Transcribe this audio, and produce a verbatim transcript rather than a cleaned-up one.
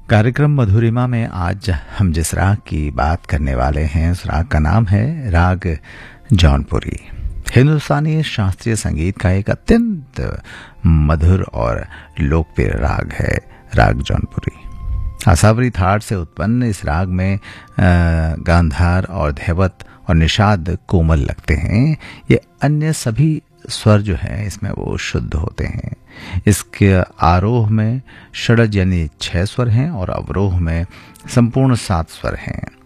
कार्यक्रम मधुरिमा में आज हम जिस राग की बात करने वाले हैं उस राग का नाम है राग जौनपुरी। हिंदुस्तानी शास्त्रीय संगीत का एक अत्यंत मधुर और लोकप्रिय राग है राग जौनपुरी। आसावरी थाट से उत्पन्न इस राग में गांधार और धैवत और निषाद कोमल लगते हैं। ये अन्य सभी स्वर जो हैं इसमें वो शुद्ध होते हैं। इसके आरोह में षडज यानी छह स्वर हैं और अवरोह में संपूर्ण सात स्वर हैं।